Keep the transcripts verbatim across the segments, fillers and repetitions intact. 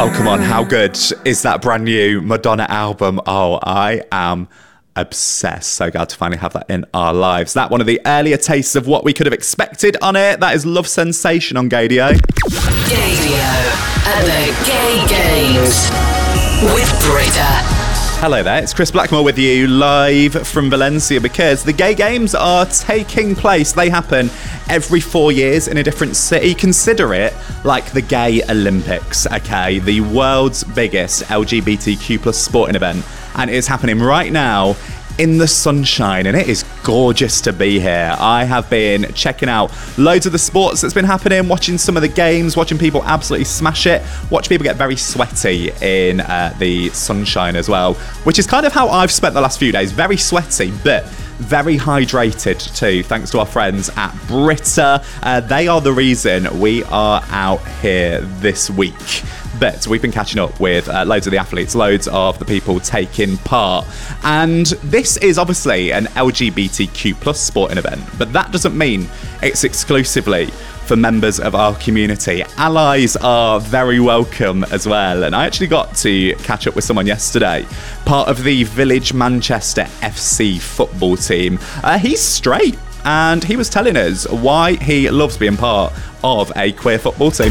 Oh, come on. How good is that brand new Madonna album? Oh, I am obsessed. So glad to finally have that in our lives. That one of the earlier tastes of what we could have expected on it. That is Love Sensation on Gaydio. Gaydio at the Gay Games with Britta. Hello there, it's Chris Blackmore with you live from Valencia because the Gay Games are taking place. They happen every four years in a different city. Consider it like the Gay Olympics, okay? The world's biggest L G B T Q plus sporting event. And it is happening right now in the sunshine, and it is gorgeous to be here. I have been checking out loads of the sports that's been happening, watching some of the games, watching people absolutely smash it, watch people get very sweaty in uh, the sunshine as well, which is kind of how I've spent the last few days. Very sweaty, but very hydrated too, thanks to our friends at Britta. Uh, they are the reason we are out here this week. But we've been catching up with uh, loads of the athletes, loads of the people taking part. And this is obviously an L G B T Q plus sporting event, but that doesn't mean it's exclusively for members of our community. Allies are very welcome as well. And I actually got to catch up with someone yesterday, part of the Village Manchester F C football team. Uh, he's straight, and he was telling us why he loves being part of a queer football team.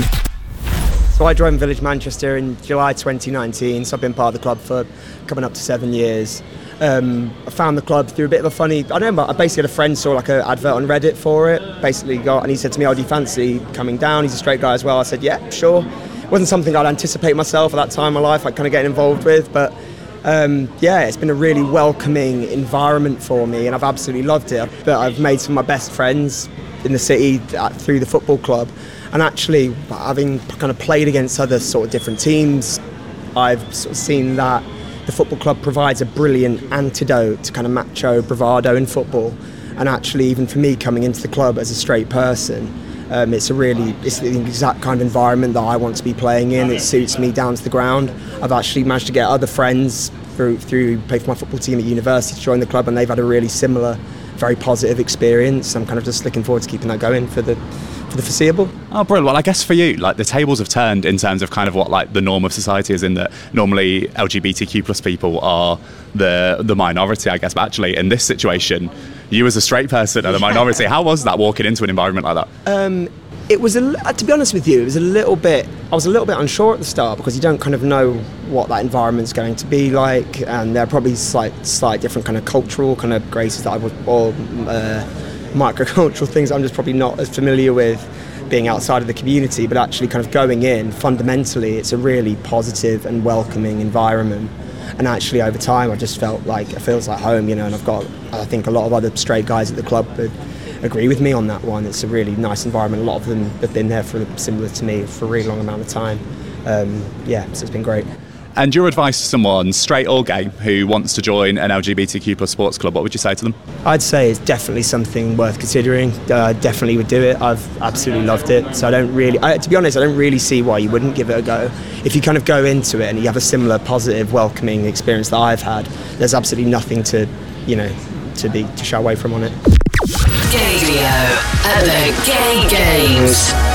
So I joined Village Manchester in July twenty nineteen, so I've been part of the club for coming up to seven years. Um, I found the club through a bit of a funny, I don't know, I basically had a friend saw like an advert on Reddit for it, basically got, and he said to me, oh, do you fancy coming down? He's a straight guy as well. I said, yeah, sure. It wasn't something I'd anticipate myself at that time in my life, like kind of getting involved with, but um, yeah, it's been a really welcoming environment for me, and I've absolutely loved it. But I've made some of my best friends in the city through the football club. And actually, having kind of played against other sort of different teams, I've sort of seen that the football club provides a brilliant antidote to kind of macho bravado in football. And actually, even for me coming into the club as a straight person, um, it's a really, it's the exact kind of environment that I want to be playing in. It suits me down to the ground. I've actually managed to get other friends through, through play for my football team at university to join the club, and they've had a really similar, very positive experience. I'm kind of just looking forward to keeping that going for the for the foreseeable. Oh, brilliant. Well, I guess for you, like the tables have turned in terms of kind of what like the norm of society is, in that normally L G B T Q plus people are the the minority, I guess. But actually, in this situation, you as a straight person are the minority. How was that walking into an environment like that? Um, it was, a, to be honest with you, it was a little bit, I was a little bit unsure at the start because you don't kind of know what that environment's going to be like, and there are probably slight, slight different kind of cultural kind of graces that I would, or uh, microcultural things I'm just probably not as familiar with being outside of the community, but actually kind of going in, fundamentally, it's a really positive and welcoming environment. And actually over time, I just felt like it feels like home, you know, and I've got, I think a lot of other straight guys at the club would agree with me on that one. It's a really nice environment. A lot of them have been there for similar to me for a really long amount of time. Um, yeah, so it's been great. And your advice to someone, straight or gay, who wants to join an L G B T Q plus sports club, what would you say to them? I'd say it's definitely something worth considering. I uh, definitely would do it. I've absolutely loved it. So I don't really, I, to be honest, I don't really see why you wouldn't give it a go. If you kind of go into it and you have a similar positive, welcoming experience that I've had, there's absolutely nothing to, you know, to be to shy away from on it. Gaydio at the Gay Games.